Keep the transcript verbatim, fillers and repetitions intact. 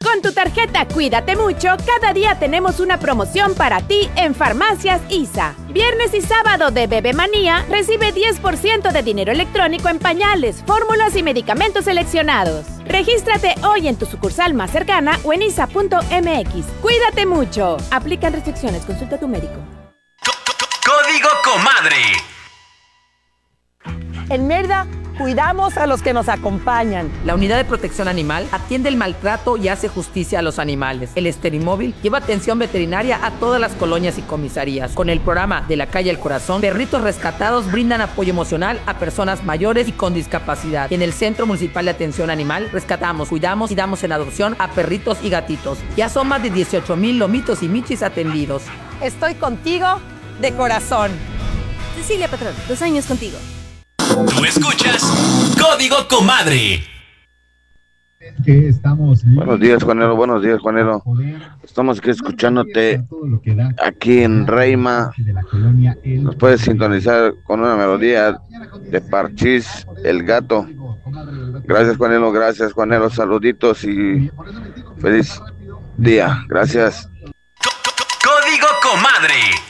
Con tu tarjeta Cuídate Mucho, cada día tenemos una promoción para ti en Farmacias I S A. Viernes y sábado de Bebe Manía, recibe diez por ciento de dinero electrónico en pañales, fórmulas y medicamentos seleccionados. Regístrate hoy en tu sucursal más cercana o en isa punto m x. Cuídate mucho. Aplican restricciones. Consulta a tu médico. Código Comadre. En Mérida, cuidamos a los que nos acompañan. La Unidad de Protección Animal atiende el maltrato y hace justicia a los animales. El Esterimóvil lleva atención veterinaria a todas las colonias y comisarías. Con el programa De la Calle al Corazón, perritos rescatados brindan apoyo emocional a personas mayores y con discapacidad. En el Centro Municipal de Atención Animal, rescatamos, cuidamos y damos en adopción a perritos y gatitos. Ya son más de dieciocho mil lomitos y michis atendidos. Estoy contigo de corazón. Cecilia Patrón, dos años contigo. Tú escuchas Código Comadre. Que estamos buenos días, Juanelo, buenos días, Juanelo. Estamos aquí escuchándote aquí en Reima. Nos puedes sintonizar con una melodía de Parchís, El Gato. Gracias, Juanelo, gracias, Juanelo. Saluditos y feliz día. Gracias. Código Comadre.